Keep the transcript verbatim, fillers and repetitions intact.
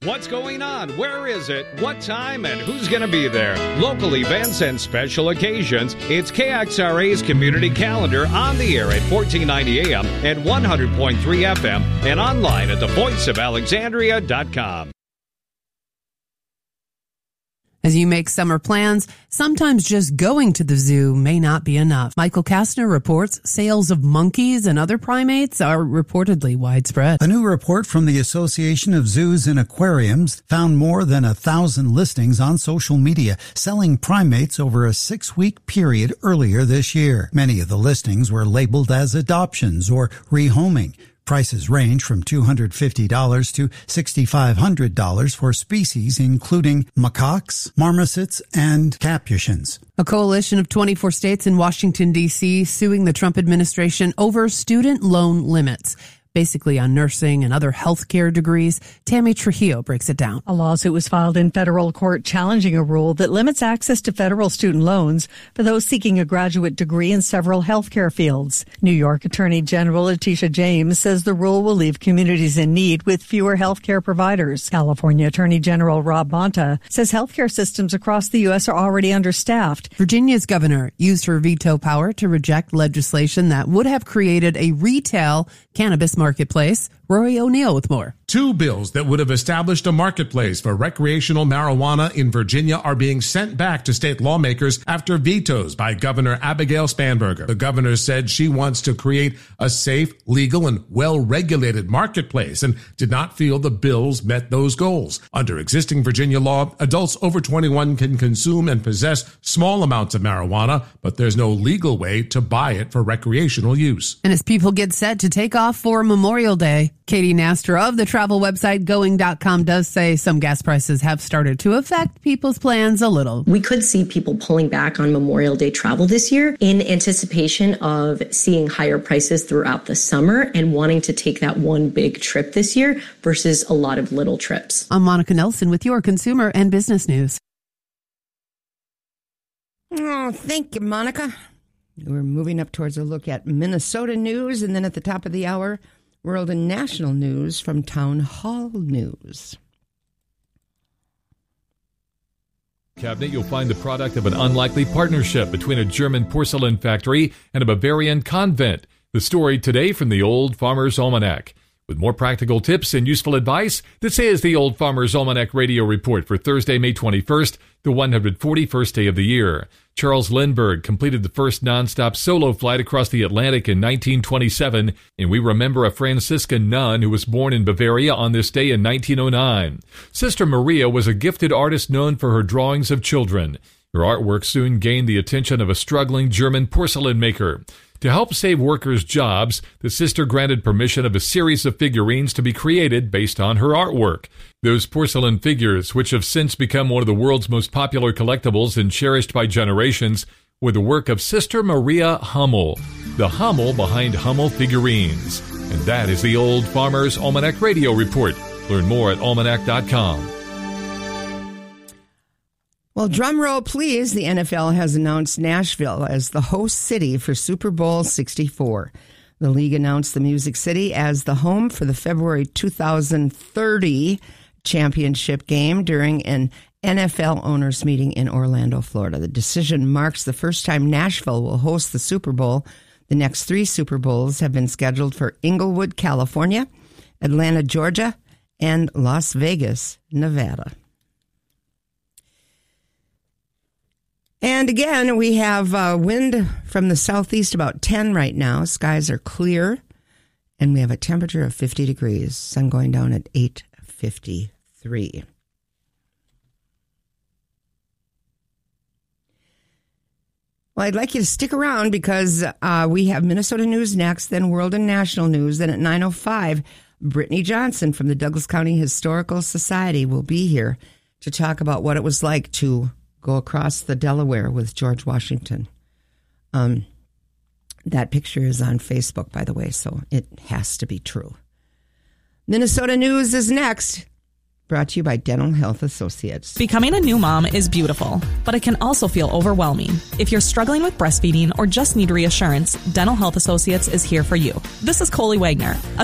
What's going on? Where is it? What time? And who's going to be there? Local events and special occasions. It's K X R A's Community Calendar on the air at fourteen ninety A M and one hundred point three F M and online at the voice of alexandria dot com. As you make summer plans, sometimes just going to the zoo may not be enough. Michael Kastner reports sales of monkeys and other primates are reportedly widespread. A new report from the Association of Zoos and Aquariums found more than a thousand listings on social media selling primates over a six-week period earlier this year. Many of the listings were labeled as adoptions or rehoming. Prices range from two hundred fifty dollars to six thousand five hundred dollars for species including macaques, marmosets, and capuchins. A coalition of twenty-four states in Washington, D C suing the Trump administration over student loan limits, basically on nursing and other healthcare degrees. Tammy Trujillo breaks it down. A lawsuit was filed in federal court challenging a rule that limits access to federal student loans for those seeking a graduate degree in several healthcare fields. New York Attorney General Letitia James says the rule will leave communities in need with fewer healthcare providers. California Attorney General Rob Bonta says healthcare systems across the U S are already understaffed. Virginia's governor used her veto power to reject legislation that would have created a retail cannabis marketplace. Rory O'Neill with more. Two bills that would have established a marketplace for recreational marijuana in Virginia are being sent back to state lawmakers after vetoes by Governor Abigail Spanberger. The governor said she wants to create a safe, legal, and well-regulated marketplace and did not feel the bills met those goals. Under existing Virginia law, adults over twenty-one can consume and possess small amounts of marijuana, but there's no legal way to buy it for recreational use. And as people get set to take off for Memorial Day, Katie Nastor of the travel website going dot com does say some gas prices have started to affect people's plans a little. We could see people pulling back on Memorial Day travel this year in anticipation of seeing higher prices throughout the summer and wanting to take that one big trip this year versus a lot of little trips. I'm Monica Nelson with your consumer and business news. Oh, thank you, Monica. We're moving up towards a look at Minnesota news, and then at the top of the hour, world and national news from Town Hall News. Cabinet, you'll find the product of an unlikely partnership between a German porcelain factory and a Bavarian convent. The story today from the Old Farmer's Almanac. With more practical tips and useful advice, this is the Old Farmer's Almanac Radio Report for Thursday, May twenty-first, the one hundred forty-first day of the year. Charles Lindbergh completed the first nonstop solo flight across the Atlantic in nineteen twenty-seven, and we remember a Franciscan nun who was born in Bavaria on this day in nineteen oh nine. Sister Maria was a gifted artist known for her drawings of children. Her artwork soon gained the attention of a struggling German porcelain maker. To help save workers' jobs, the sister granted permission of a series of figurines to be created based on her artwork. Those porcelain figures, which have since become one of the world's most popular collectibles and cherished by generations, were the work of Sister Maria Hummel, the Hummel behind Hummel Figurines. And that is the Old Farmer's Almanac Radio Report. Learn more at almanac dot com. Well, drum roll, please. The N F L has announced Nashville as the host city for Super Bowl sixty-four. The league announced the Music City as the home for the February two thousand thirty championship game during an N F L owners meeting in Orlando, Florida. The decision marks the first time Nashville will host the Super Bowl. The next three Super Bowls have been scheduled for Inglewood, California, Atlanta, Georgia, and Las Vegas, Nevada. And again, we have uh, wind from the southeast about ten right now. Skies are clear, and we have a temperature of fifty degrees. Sun going down at eight fifty-three. Well, I'd like you to stick around because uh, we have Minnesota news next, then world and national news. Then at nine oh five, Brittany Johnson from the Douglas County Historical Society will be here to talk about what it was like to go across the Delaware with George Washington. Um, that picture is on Facebook, by the way, so it has to be true. Minnesota News is next, brought to you by Dental Health Associates. Becoming a new mom is beautiful, but it can also feel overwhelming. If you're struggling with breastfeeding or just need reassurance, Dental Health Associates is here for you. This is Coley Wagner, a